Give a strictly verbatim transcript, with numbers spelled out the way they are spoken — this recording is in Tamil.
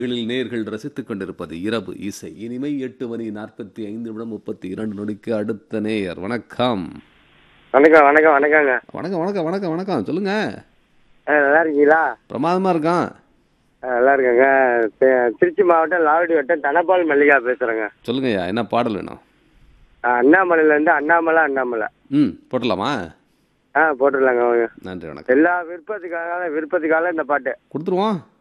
களில் நேர்கள் ரசித்துக் கொண்டிருப்பது இரவு இசை இனிமை எட்டு மணி நாற்பத்தி ஐந்து நிமிடம் முப்பத்தி இரண்டு நொடிக்கு அடுத்த நேயர். வணக்கம். வணக்கம் வணக்கம் வணக்கங்க. வணக்கம் வணக்கம் வணக்கம் வணக்கம் சொல்லுங்க. ஆ, நல்லா இருக்கீங்களா? பிரமாதமா இருக்கான். ஆ, நல்லா இருக்கேங்க. தி- திருச்சி மாவட்டம் லாவடி வட்டம் தனபால் மல்லிகா பேசுறேங்க. சொல்லுங்கய்யா, என்ன பாடல் வேணும்? ஆ, அண்ணாமலையில இருந்து அண்ணாமலை அண்ணாமலை. ம் போட்டலாமா? ஆ, போட்டுடலாங்க. நன்றி, வணக்கம். எல்லா விருப்பத்துக்காக விருப்பத்துக்காக இந்த பாட்டு கொடுத்துருவோம்.